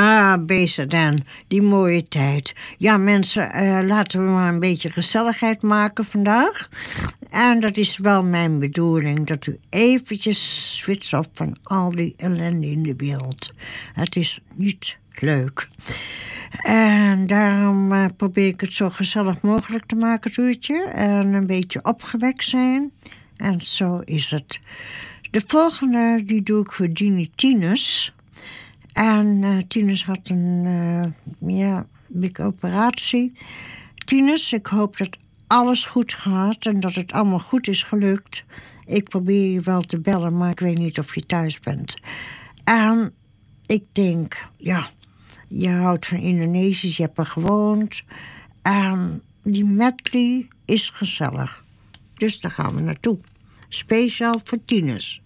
bezig dan. Die mooie tijd. Ja, mensen, laten we maar een beetje gezelligheid maken vandaag. En dat is wel mijn bedoeling, dat u eventjes switcht op van al die ellende in de wereld. Het is niet leuk. En daarom probeer ik het zo gezellig mogelijk te maken, het uurtje. En een beetje opgewekt zijn. En zo is het. De volgende, die doe ik voor Dini Tinus. En Tinus had een big operatie. Tinus, ik hoop dat alles goed gaat en dat het allemaal goed is gelukt. Ik probeer je wel te bellen, maar ik weet niet of je thuis bent. En ik denk, ja, je houdt van Indonesië, je hebt er gewoond. En die medley is gezellig. Dus daar gaan we naartoe. Speciaal voor Tinus.